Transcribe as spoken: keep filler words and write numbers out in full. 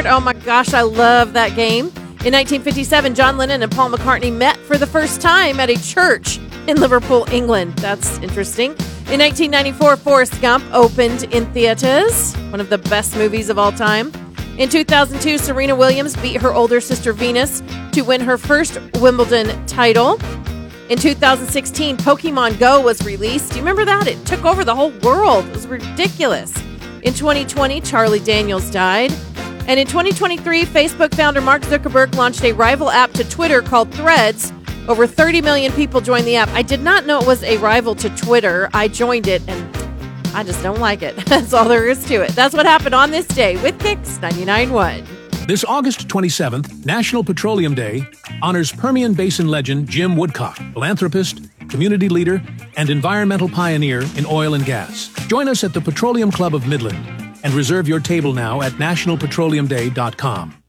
Record. Oh my gosh, I love that game. In nineteen fifty-seven, John Lennon and Paul McCartney met for the first time at a church in Liverpool, England. That's interesting. In nineteen ninety-four, Forrest Gump opened in theaters, one of the best movies of all time. In two thousand two, Serena Williams beat her older sister Venus to win her first Wimbledon title. In two thousand sixteen, Pokemon Go was released. Do you remember that? It took over the whole world. It was ridiculous. In twenty twenty, Charlie Daniels died. And in twenty twenty-three, Facebook founder Mark Zuckerberg launched a rival app to Twitter called Threads. Over thirty million people joined the app. I did not know it was a rival to Twitter. I joined it, and I just don't like it. That's all there is to it. That's what happened on this day with Kicks ninety-nine point one. This August twenty-seventh, National Petroleum Day, honors Permian Basin legend Jim Woodcock, philanthropist, community leader, and environmental pioneer in oil and gas. Join us at the Petroleum Club of Midland and reserve your table now at national petroleum day dot com.